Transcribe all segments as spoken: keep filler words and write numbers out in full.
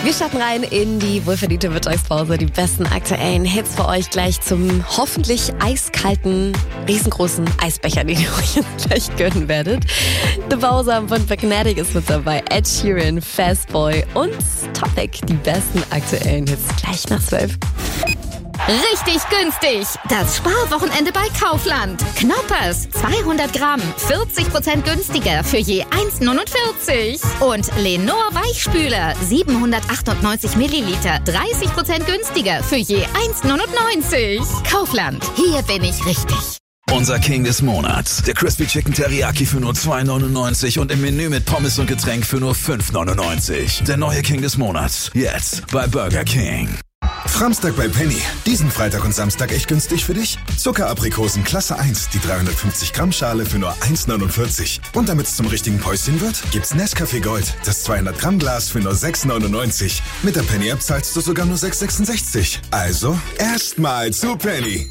Wir starten rein in die wohlverdiente Mittagspause. Die besten aktuellen Hits für euch gleich zum hoffentlich eiskalten, riesengroßen Eisbecher, den ihr euch jetzt gleich gönnen werdet. The Bowser von Fnatic ist mit dabei, Ed Sheeran, Fastboy und Topic. Die besten aktuellen Hits gleich nach zwölf. Richtig günstig! Das Sparwochenende bei Kaufland. Knoppers, zweihundert Gramm, vierzig Prozent günstiger für je eins neunundvierzig. Und Lenor Weichspüler, siebenhundertachtundneunzig Milliliter, dreißig Prozent günstiger für je eins neunundneunzig. Kaufland, hier bin ich richtig. Unser King des Monats. Der Crispy Chicken Teriyaki für nur zwei neunundneunzig und im Menü mit Pommes und Getränk für nur fünf neunundneunzig. Der neue King des Monats. Jetzt bei Burger King. Framstag bei Penny. Diesen Freitag und Samstag echt günstig für dich? Zuckeraprikosen Klasse eins, die dreihundertfünfzig Gramm Schale für nur eins neunundvierzig. Und damit es zum richtigen Päuschen wird, gibt's Nescafé Gold, das zweihundert Gramm Glas für nur sechs neunundneunzig. Mit der Penny App zahlst du sogar nur sechs sechsundsechzig. Also, erstmal zu Penny.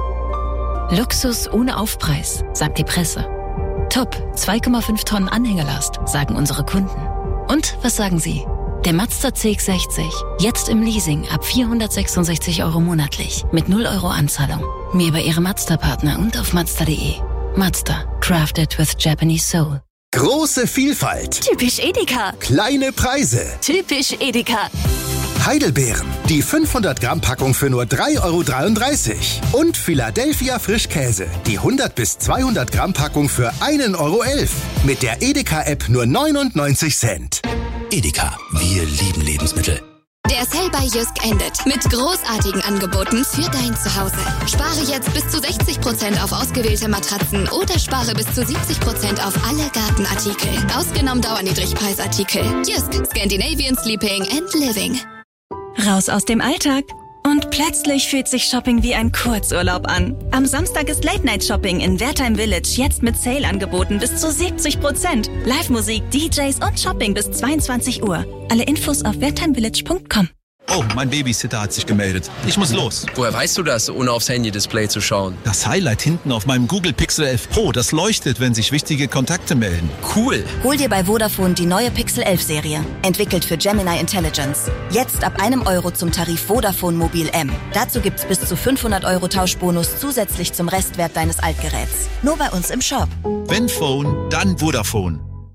Luxus ohne Aufpreis, sagt die Presse. Top, zwei Komma fünf Tonnen Anhängerlast, sagen unsere Kunden. Und was sagen Sie? Der Mazda C X sechzig, jetzt im Leasing ab vierhundertsechsundsechzig Euro monatlich, mit null Euro Anzahlung. Mehr bei Ihrem Mazda-Partner und auf Mazda punkt de. Mazda, crafted with Japanese soul. Große Vielfalt. Typisch Edeka. Kleine Preise. Typisch Edeka. Heidelbeeren, die fünfhundert Gramm Packung für nur drei Euro dreiunddreißig. Und Philadelphia Frischkäse, die hundert bis zweihundert Gramm Packung für ein Euro elf. Mit der Edeka-App nur neunundneunzig Cent. Edeka, wir lieben Lebensmittel. Der Sale bei Jysk endet mit großartigen Angeboten für dein Zuhause. Spare jetzt bis zu sechzig Prozent auf ausgewählte Matratzen oder spare bis zu siebzig Prozent auf alle Gartenartikel. Ausgenommen Dauerniedrigpreisartikel. Jysk, Scandinavian Sleeping and Living. Raus aus dem Alltag. Und plötzlich fühlt sich Shopping wie ein Kurzurlaub an. Am Samstag ist Late-Night-Shopping in Wertheim Village jetzt mit Sale-Angeboten bis zu siebzig Prozent. Live-Musik, D Js und Shopping bis zweiundzwanzig Uhr. Alle Infos auf wertheimvillage punkt com. Oh, mein Babysitter hat sich gemeldet. Ich muss los. Woher weißt du das, ohne aufs Handy-Display zu schauen? Das Highlight hinten auf meinem Google Pixel elf Pro, das leuchtet, wenn sich wichtige Kontakte melden. Cool. Hol dir bei Vodafone die neue Pixel elf Serie. Entwickelt für Gemini Intelligence. Jetzt ab einem Euro zum Tarif Vodafone Mobil M. Dazu gibt's bis zu fünfhundert Euro Tauschbonus zusätzlich zum Restwert deines Altgeräts. Nur bei uns im Shop. Wenn Phone, dann Vodafone.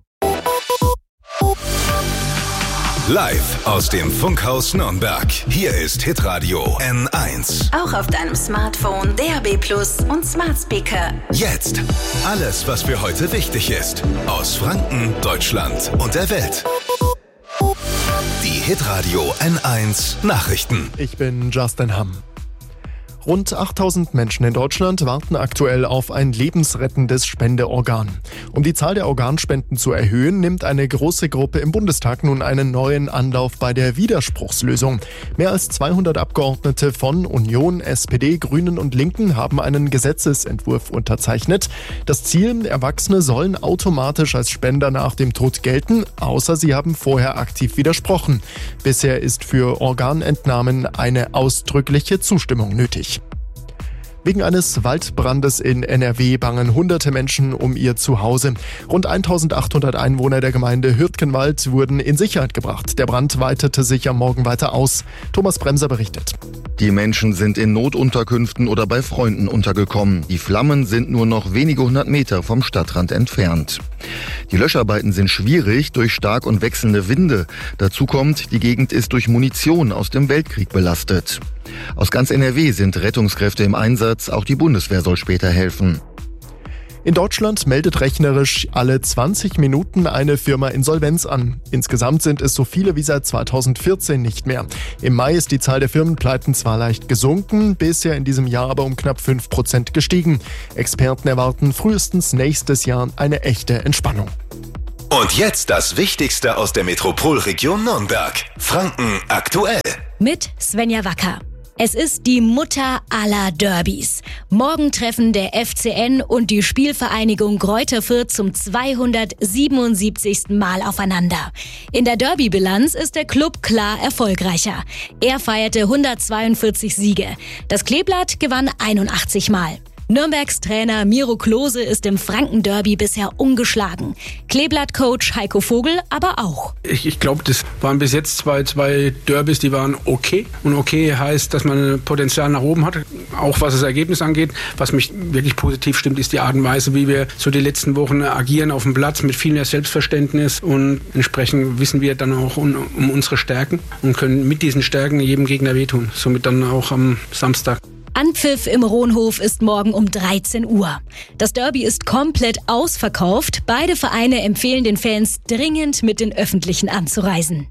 Live aus dem Funkhaus Nürnberg. Hier ist Hitradio N eins. Auch auf deinem Smartphone, D A B Plus und Smart Speaker. Jetzt alles, was für heute wichtig ist. Aus Franken, Deutschland und der Welt. Die Hitradio N eins Nachrichten. Ich bin Justin Hamm. Rund achttausend Menschen in Deutschland warten aktuell auf ein lebensrettendes Spendeorgan. Um die Zahl der Organspenden zu erhöhen, nimmt eine große Gruppe im Bundestag nun einen neuen Anlauf bei der Widerspruchslösung. Mehr als zweihundert Abgeordnete von Union, S P D, Grünen und Linken haben einen Gesetzesentwurf unterzeichnet. Das Ziel, Erwachsene sollen automatisch als Spender nach dem Tod gelten, außer sie haben vorher aktiv widersprochen. Bisher ist für Organentnahmen eine ausdrückliche Zustimmung nötig. Wegen eines Waldbrandes in N R W bangen hunderte Menschen um ihr Zuhause. Rund eintausendachthundert Einwohner der Gemeinde Hürtgenwald wurden in Sicherheit gebracht. Der Brand weitete sich am Morgen weiter aus. Thomas Bremser berichtet. Die Menschen sind in Notunterkünften oder bei Freunden untergekommen. Die Flammen sind nur noch wenige hundert Meter vom Stadtrand entfernt. Die Löscharbeiten sind schwierig durch stark und wechselnde Winde. Dazu kommt, die Gegend ist durch Munition aus dem Weltkrieg belastet. Aus ganz N R W sind Rettungskräfte im Einsatz, auch die Bundeswehr soll später helfen. In Deutschland meldet rechnerisch alle zwanzig Minuten eine Firma Insolvenz an. Insgesamt sind es so viele wie seit zweitausendvierzehn nicht mehr. Im Mai ist die Zahl der Firmenpleiten zwar leicht gesunken, bisher in diesem Jahr aber um knapp fünf Prozent gestiegen. Experten erwarten frühestens nächstes Jahr eine echte Entspannung. Und jetzt das Wichtigste aus der Metropolregion Nürnberg. Franken aktuell. Mit Svenja Wacker. Es ist die Mutter aller Derbys. Morgen treffen der F C N und die Spielvereinigung Greuther Fürth zum zweihundertsiebenundsiebzigsten Mal aufeinander. In der Derby-Bilanz ist der Club klar erfolgreicher. Er feierte hundertzweiundvierzig Siege. Das Kleeblatt gewann einundachtzig Mal. Nürnbergs Trainer Miro Klose ist im Franken-Derby bisher ungeschlagen. Kleeblatt-Coach Heiko Vogel aber auch. Ich, ich glaube, das waren bis jetzt zwei, zwei Derbys, die waren okay. Und okay heißt, dass man Potenzial nach oben hat, auch was das Ergebnis angeht. Was mich wirklich positiv stimmt, ist die Art und Weise, wie wir so die letzten Wochen agieren auf dem Platz mit viel mehr Selbstverständnis. Und entsprechend wissen wir dann auch um, um unsere Stärken und können mit diesen Stärken jedem Gegner wehtun. Somit dann auch am Samstag. Anpfiff im Rohnhof ist morgen um dreizehn Uhr. Das Derby ist komplett ausverkauft. Beide Vereine empfehlen den Fans dringend mit den Öffentlichen anzureisen.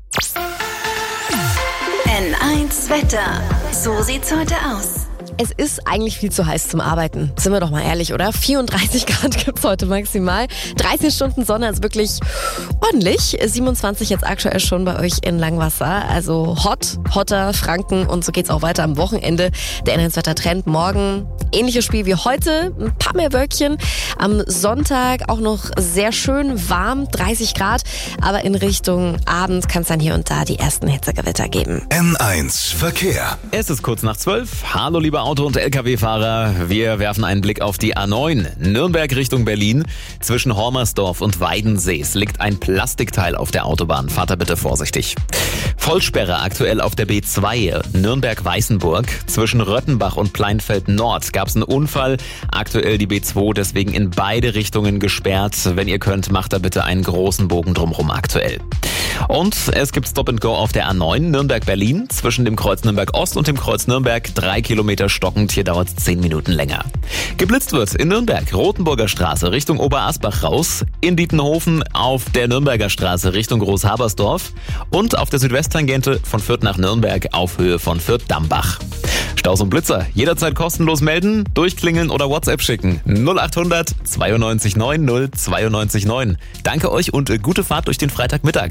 N eins Wetter. So sieht's heute aus. Es ist eigentlich viel zu heiß zum Arbeiten. Sind wir doch mal ehrlich, oder? vierunddreißig Grad gibt's heute maximal. dreizehn Stunden Sonne ist wirklich ordentlich. siebenundzwanzig jetzt aktuell schon bei euch in Langwasser. Also hot, hotter, Franken und so geht's auch weiter am Wochenende. Der N eins Wetter Trend morgen. Ähnliches Spiel wie heute. Ein paar mehr Wölkchen. Am Sonntag auch noch sehr schön warm, dreißig Grad. Aber in Richtung Abend kann es dann hier und da die ersten Hitzegewitter geben. N eins Verkehr. Es ist kurz nach zwölf. Hallo liebe Auto- und L K W-Fahrer. Wir werfen einen Blick auf die A neun. Nürnberg Richtung Berlin. Zwischen Hormersdorf und Weidensees liegt ein Plastikteil auf der Autobahn. Fahrt da bitte vorsichtig. Vollsperre aktuell auf der B zwei Nürnberg-Weißenburg. Zwischen Röttenbach und Pleinfeld Nord gab es einen Unfall. Aktuell die B zwei deswegen in beide Richtungen gesperrt. Wenn ihr könnt, macht da bitte einen großen Bogen drumherum aktuell. Und es gibt Stop and Go auf der A neun Nürnberg-Berlin. Zwischen dem Kreuz Nürnberg-Ost und dem Kreuz Nürnberg drei Kilometer stockend. Hier dauert es zehn Minuten länger. Geblitzt wird in Nürnberg, Rotenburger Straße Richtung Oberasbach raus. In Dietenhofen auf der Nürnberger Straße Richtung Großhabersdorf. Und auf der Südwesttangente von Fürth nach Nürnberg auf Höhe von Fürth-Dambach. Staus und Blitzer jederzeit kostenlos melden, durchklingeln oder WhatsApp schicken. null achthundert zweiundneunzig neun null zweiundneunzig neun. Danke euch und gute Fahrt durch den Freitagmittag.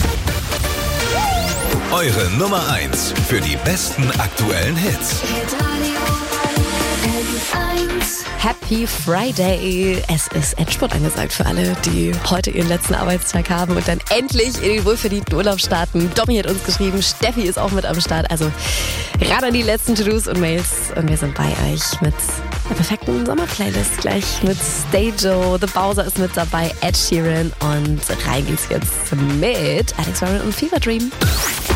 Eure Nummer eins für die besten aktuellen Hits. Happy Friday. Es ist Endspurt angesagt für alle, die heute ihren letzten Arbeitstag haben und dann endlich in den wohlverdienten Urlaub starten. Domi hat uns geschrieben, Steffi ist auch mit am Start. Also ran an die letzten To-Dos und Mails und wir sind bei euch mit der perfekten Sommerplaylist. Gleich mit Stay Joe, The Bowser ist mit dabei, Ed Sheeran und rein geht's jetzt mit Alex Warren und Fever Dream.